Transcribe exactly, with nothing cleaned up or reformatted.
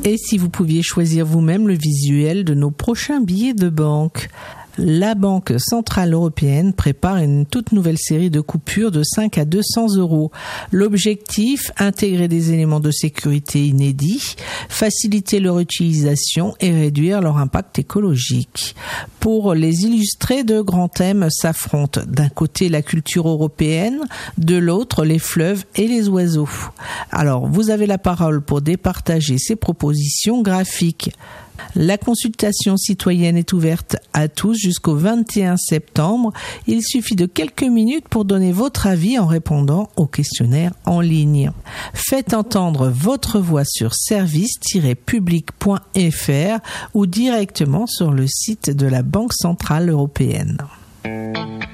Et si vous pouviez choisir vous-même le visuel de nos prochains billets de banque ? La Banque Centrale Européenne prépare une toute nouvelle série de coupures de cinq à deux cents euros. L'objectif, intégrer des éléments de sécurité inédits, faciliter leur utilisation et réduire leur impact écologique. Pour les illustrer, de grands thèmes s'affrontent. D'un côté, la culture européenne, de l'autre, les fleuves et les oiseaux. Alors, vous avez la parole pour départager ces propositions graphiques. La consultation citoyenne est ouverte à tous jusqu'au vingt et un septembre. Il suffit de quelques minutes pour donner votre avis en répondant au questionnaire en ligne. Faites entendre votre voix sur service tiret public point f r ou directement sur le site de la Banque Centrale Européenne.